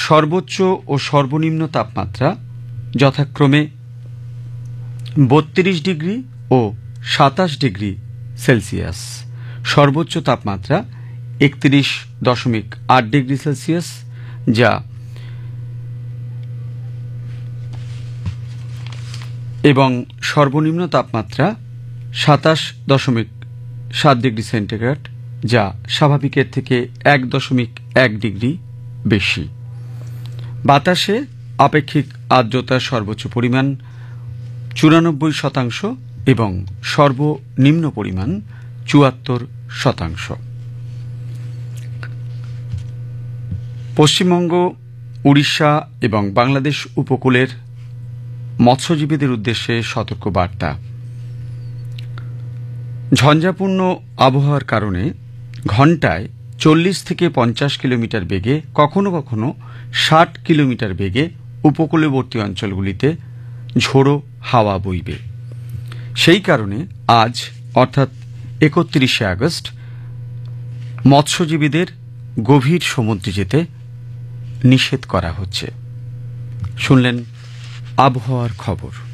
সর্বোচ্চ ও সর্বনিম্ন তাপমাত্রা যথাক্রমে 32 ডিগ্রি ও 27 ডিগ্রি সেলসিয়াস। সর্বোচ্চ তাপমাত্রা 31.8 ডিগ্রি সেলসিয়াস, যা এবং সর্বনিম্ন তাপমাত্রা 27.7 ডিগ্রি সেন্টিগ্রেড, যা স্বাভাবিকের থেকে 1.1 ডিগ্রি বেশি। বাতাসে আপেক্ষিক আর্দ্রতার সর্বোচ্চ পরিমাণ 94% এবং সর্বনিম্ন পরিমাণ 74%। পশ্চিমবঙ্গ, উড়িষ্যা এবং বাংলাদেশ উপকূলের মৎস্যজীবীদের উদ্দেশ্যে সতর্ক বার্তা। ঝঞ্ঝাপূর্ণ আবহাওয়ার কারণে ঘণ্টায় 40 থেকে 50 কিলোমিটার বেগে, কখনো কখনো 60 কিলোমিটার বেগে উপকূলবর্তী অঞ্চলগুলিতে ঝোড়ো হাওয়া বইবে। সেই কারণে আজ অর্থাৎ 31শে আগস্ট মৎস্যজীবীদের গভীর সমুদ্রে যেতে নিষেধ করা হচ্ছে। শুনলেন আবহাওয়ার খবর।